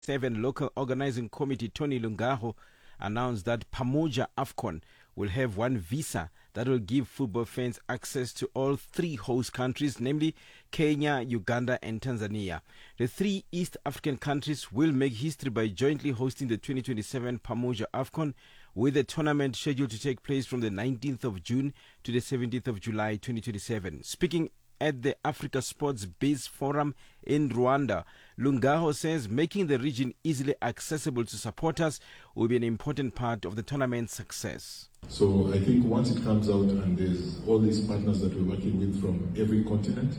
7 local organizing committee Tony Lungaho announced that Pamoja AFCON will have one visa that will give football fans access to all 3 host countries, namely Kenya, Uganda and Tanzania. The 3 East African countries will make history by jointly hosting the 2027 Pamoja AFCON, with the tournament scheduled to take place from the 19th of June to the 17th of July 2027. Speaking at the Africa Sports Biz Forum in Rwanda, Lungaho says making the region easily accessible to supporters will be an important part of the tournament's success. So I think once it comes out and there's all these partners that we're working with from every continent,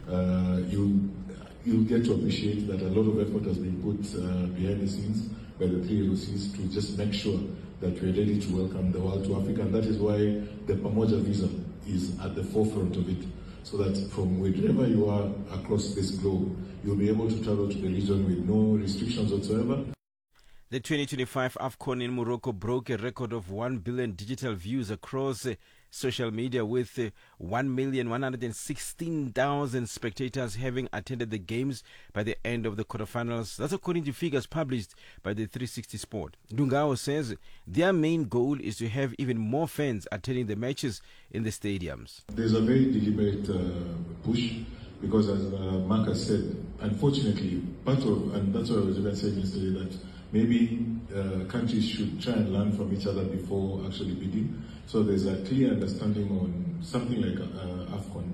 you'll get to appreciate that a lot of effort has been put behind the scenes by the 3 LOCs to just make sure that we're ready to welcome the world to Africa. And that is why the Pamoja visa is at the forefront of it, so that from wherever you are across this globe, you'll be able to travel to the region with no restrictions whatsoever. The 2025 AFCON in Morocco broke a record of 1 billion digital views across social media, with 1,116,000 spectators having attended the games by the end of the quarterfinals. That's according to figures published by the 360 Sport. Dungao says their main goal is to have even more fans attending the matches in the stadiums. There's a very deliberate push, because as Marcus said, unfortunately, and that's what I was even saying yesterday, that maybe countries should try and learn from each other before actually bidding. So there's a clear understanding on something like AFCON,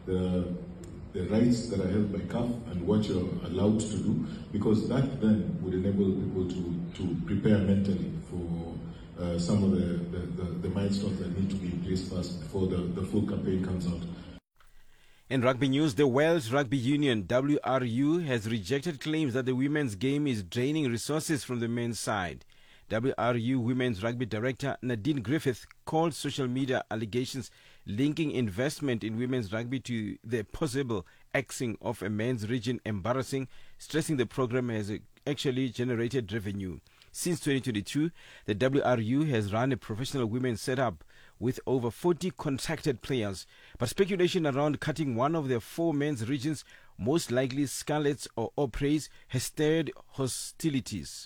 the rights that are held by CAF and what you're allowed to do, because that then would enable people to prepare mentally for some of the milestones that need to be in place first before the full campaign comes out. In rugby news, the Wales Rugby Union, WRU, has rejected claims that the women's game is draining resources from the men's side. WRU Women's Rugby Director Nadine Griffith called social media allegations linking investment in women's rugby to the possible axing of a men's region embarrassing, stressing the program has actually generated revenue. Since 2022, the WRU has run a professional women's setup with over 40 contracted players, but speculation around cutting one of their 4 men's regions, most likely Scarlets or Ospreys, has stirred hostilities.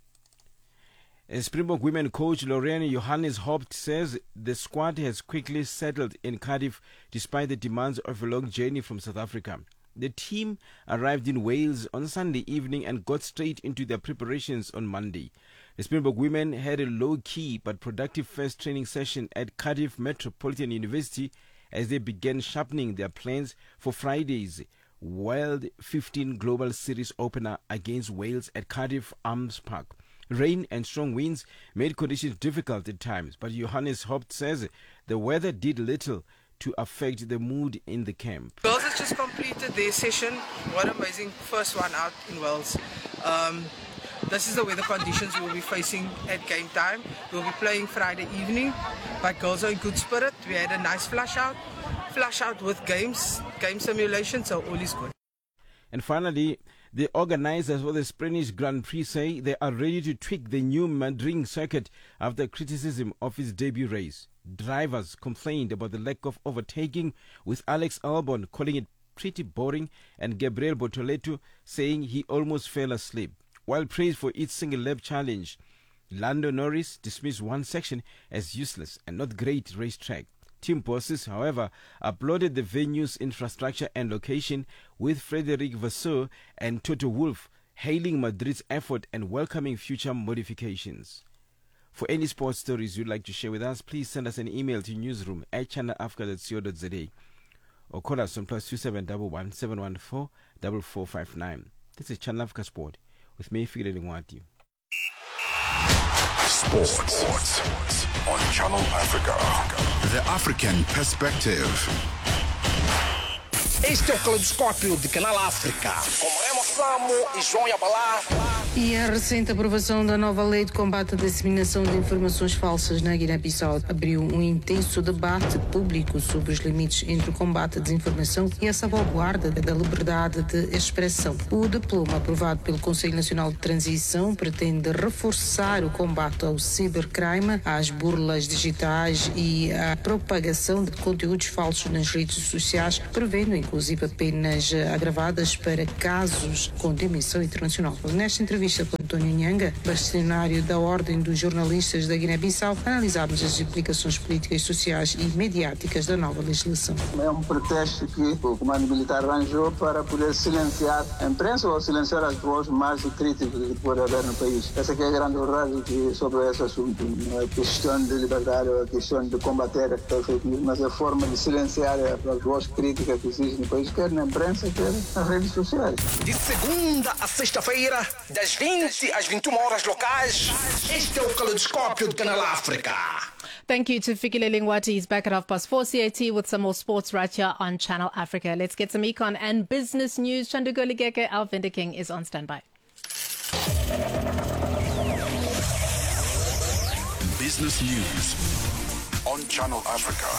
Springbok women coach Lorraine Johannes Haupt says the squad has quickly settled in Cardiff despite the demands of a long journey from South Africa. The team arrived in Wales on Sunday evening and got straight into their preparations on Monday. The Springbok women had a low-key but productive first training session at Cardiff Metropolitan University as they began sharpening their plans for Friday's World 15 Global Series opener against Wales at Cardiff Arms Park. Rain and strong winds made conditions difficult at times, but Johannes Haupt says the weather did little to affect the mood in the camp. Girls has just completed their session. What an amazing first one out in Wales. This is the weather conditions we'll be facing at game time. We'll be playing Friday evening, but girls are in good spirit. We had a nice flush out with game simulation, so all is good. And finally, the organizers for the Spanish Grand Prix say they are ready to tweak the new Madrid circuit after criticism of its debut race. Drivers complained about the lack of overtaking, with Alex Albon calling it pretty boring and Gabriel Bortoleto saying he almost fell asleep. While praised for its single-lap challenge, Lando Norris dismissed one section as useless and not great racetrack. Team bosses, however, applauded the venue's infrastructure and location, with Frederic Vasseur and Toto Wolff hailing Madrid's effort and welcoming future modifications. For any sports stories you'd like to share with us, please send us an email to newsroom@channelafrica.co.za or call us on +2711 714 4459. This is Channel Africa Sport with me, Fikile Lingwati. Sports on Channel Africa. The African Perspective. Este é o Caleidoscópio de Canal África, com Remo Samo e João Yabalá. E a recente aprovação da nova lei de combate à disseminação de informações falsas na Guiné-Bissau abriu um intenso debate público sobre os limites entre o combate à desinformação e a salvaguarda da liberdade de expressão. O diploma aprovado pelo Conselho Nacional de Transição pretende reforçar o combate ao cibercrime, às burlas digitais e à propagação de conteúdos falsos nas redes sociais, prevendo inclusive penas agravadas para casos com dimensão internacional. Nesta entrevista, entrevista com António Nhanga, bastonário da Ordem dos Jornalistas da Guiné-Bissau, analisámos as implicações políticas, sociais e mediáticas da nova legislação. É um pretexto que o comando militar arranjou para poder silenciar a imprensa ou silenciar as vozes mais críticas que pode haver no país. Essa que é a grande verdade sobre esse assunto. Não é questão de liberdade ou a questão de combater a fake news, mas a forma de silenciar as vozes críticas que existem no país, quer na imprensa, quer nas redes sociais. De segunda a sexta-feira, das 20 às 21 horas locais, este é o Caleidoscópio do Canal África. Thank you to Fikile Lingwati. He's back at 4:30 CAT with some more sports right here on Channel Africa. Let's get some econ and business news. Chandugo Ligeke, our Vinda King, is on standby. Business news on Channel Africa.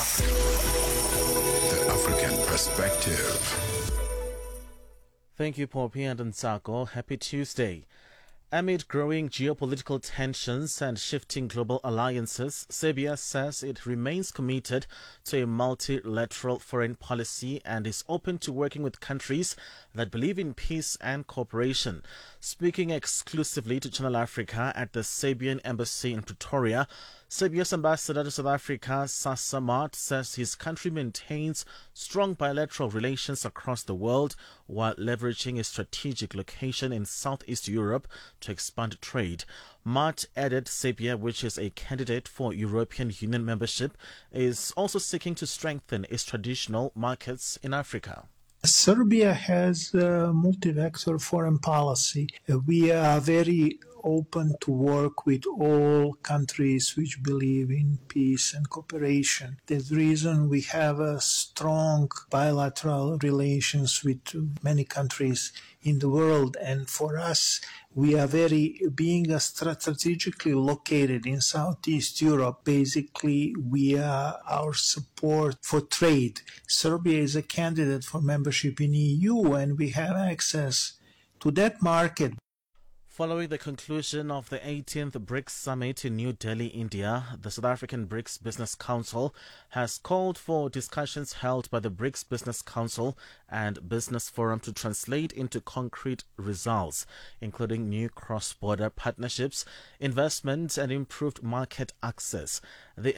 The African perspective. Thank you, Poppy and Nsako. Happy Tuesday. Amid growing geopolitical tensions and shifting global alliances, Serbia says it remains committed to a multilateral foreign policy and is open to working with countries that believe in peace and cooperation. Speaking exclusively to Channel Africa at the Serbian embassy in Pretoria, Serbia's ambassador to South Africa, Sasa Mart, says his country maintains strong bilateral relations across the world while leveraging a strategic location in Southeast Europe to expand trade. Mart added Serbia, which is a candidate for European Union membership, is also seeking to strengthen its traditional markets in Africa. Serbia has a multi-vector foreign policy. We are very open to work with all countries which believe in peace and cooperation. There's the reason we have a strong bilateral relations with many countries in the world, and for us, we are being strategically located in Southeast Europe. Basically, our support for trade. Serbia is a candidate for membership in EU, and we have access to that market. Following the conclusion of the 18th BRICS Summit in New Delhi, India, the South African BRICS Business Council has called for discussions held by the BRICS Business Council and Business Forum to translate into concrete results, including new cross-border partnerships, investment, and improved market access. The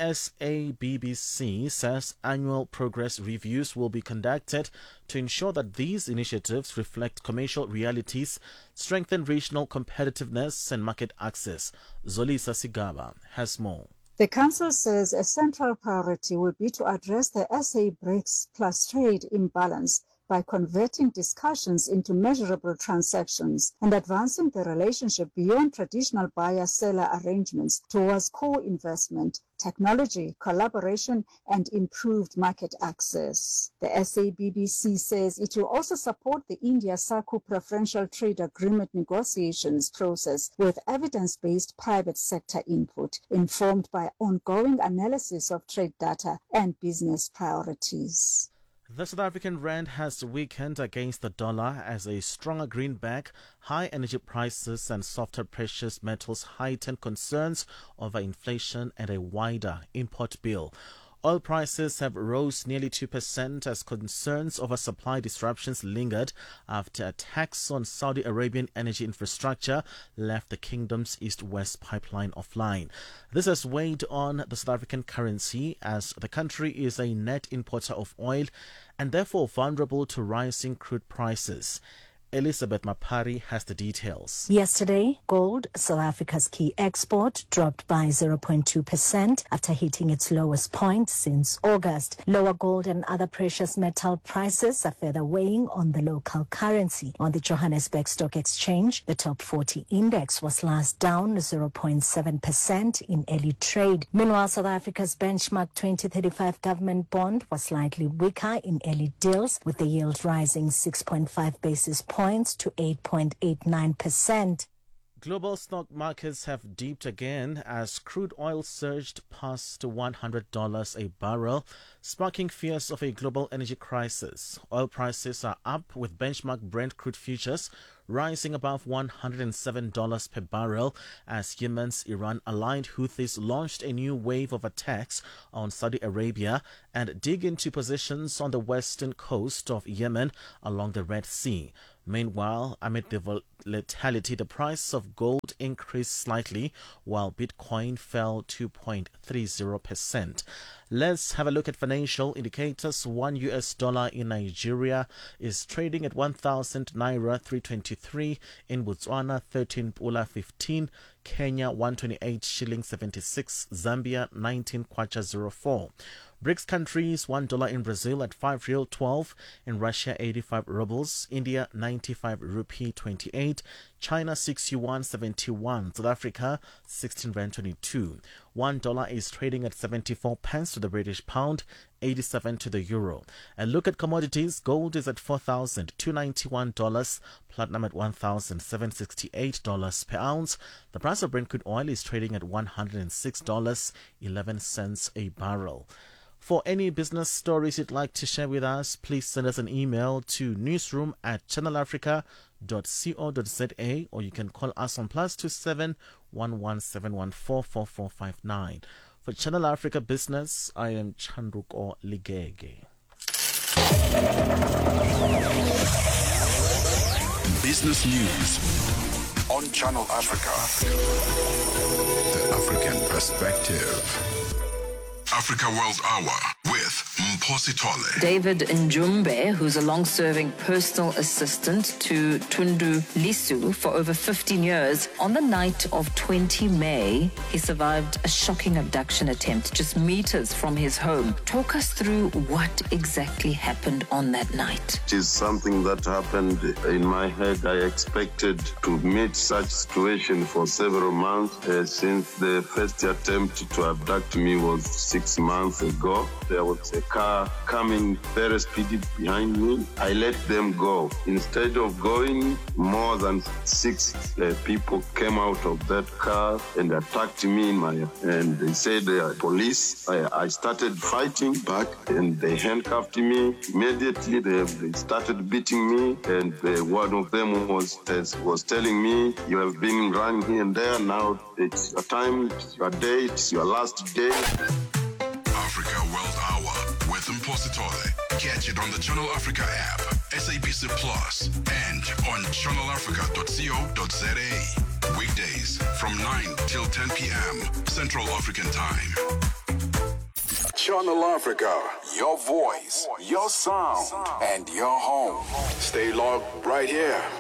SABBC says annual progress reviews will be conducted to ensure that these initiatives reflect commercial realities, strengthen regional competitiveness and market access. Zolisa Sigaba has more. The Council says a central priority will be to address the SA BRICS plus trade imbalance by converting discussions into measurable transactions and advancing the relationship beyond traditional buyer-seller arrangements towards co-investment, technology, collaboration, and improved market access. The SABBC says it will also support the India-SACU preferential trade agreement negotiations process with evidence-based private sector input, informed by ongoing analysis of trade data and business priorities. The South African rand has weakened against the dollar as a stronger greenback, high energy prices and softer precious metals heighten concerns over inflation and a wider import bill. Oil prices have rose nearly 2% as concerns over supply disruptions lingered after attacks on Saudi Arabian energy infrastructure left the kingdom's east-west pipeline offline. This has weighed on the South African currency as the country is a net importer of oil and therefore vulnerable to rising crude prices. Elizabeth Mapari has the details. Yesterday, gold, South Africa's key export, dropped by 0.2% after hitting its lowest point since August. Lower gold and other precious metal prices are further weighing on the local currency. On the Johannesburg Stock Exchange, the top 40 index was last down 0.7% in early trade. Meanwhile, South Africa's benchmark 2035 government bond was slightly weaker in early deals, with the yield rising 6.5 basis points to 8.89%. Global stock markets have dipped again as crude oil surged past $100 a barrel, sparking fears of a global energy crisis. Oil prices are up, with benchmark Brent crude futures rising above $107 per barrel as Yemen's Iran-aligned Houthis launched a new wave of attacks on Saudi Arabia and dig into positions on the western coast of Yemen along the Red Sea. Meanwhile, amid the volatility, the price of gold increased slightly while Bitcoin fell 2.30%. Let's have a look at financial indicators. $1 in Nigeria is trading at 1,000 naira 323. In Botswana, 13 pula 15. Kenya, 128 shillings 76. Zambia, 19 kwacha 04. BRICS countries, $1 in Brazil at 5 real 12. In Russia, 85 rubles. India, 95 rupee 28. China, 6 yuan 71. South Africa, 16 rand 22. $1 is trading at 74 pence to the British pound, 87 to the euro. And look at commodities. Gold is at $4,291, platinum at $1,768 per ounce. The price of Brent crude oil is trading at $106.11 a barrel. For any business stories you'd like to share with us, please send us an email to newsroom@channelafrica.co.za, or you can call us on +27 117144459. For Channel Africa Business, I am Chanduko Ligege. Business news on Channel Africa. The African perspective. Africa World Hour with Mphosi Tole. David Njumbe, who's a long-serving personal assistant to Tundu Lissu for over 15 years, on the night of 20 May, he survived a shocking abduction attempt just meters from his home. Talk us through what exactly happened on that night. It is something that happened in my head. I expected to meet such situation for several months since the first attempt to abduct me was 6 months ago. There was a car coming very speedy behind me. I let them go. Instead of going, more than 6 people came out of that car and attacked me and they said they are police. I started fighting back and they handcuffed me. Immediately they started beating me, and one of them was telling me, "You have been running here and there. Now it's your time, it's your day, it's your last day." Africa World Hour with Mphosi Tole. Catch it on the Channel Africa app, SABC Plus, and on channelafrica.co.za. Weekdays from 9 till 10 p.m. Central African Time. Channel Africa, your voice, your sound, and your home. Stay logged right here.